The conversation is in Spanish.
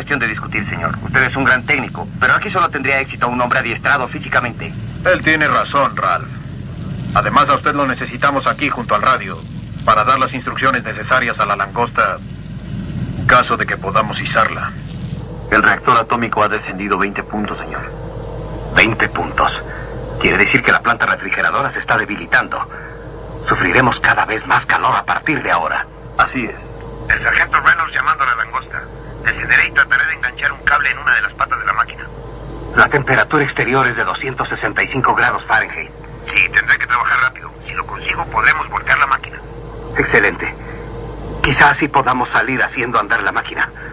cuestión de discutir, señor. Usted es un gran técnico, pero aquí solo tendría éxito un hombre adiestrado físicamente. Él tiene razón, Ralph. Además, a usted lo necesitamos aquí junto al radio para dar las instrucciones necesarias a la langosta en caso de que podamos izarla. El reactor atómico ha descendido 20 puntos, señor. 20 puntos. Quiere decir que la planta refrigeradora se está debilitando. Sufriremos cada vez más calor a partir de ahora. Así es. El sargento Reynolds llamando a la langosta. Descenderé y trataré de enganchar un cable en una de las patas de la máquina. La temperatura exterior es de 265 grados Fahrenheit. Sí, tendré que trabajar rápido. Si lo consigo, podremos voltear la máquina. Excelente. Quizás así podamos salir haciendo andar la máquina.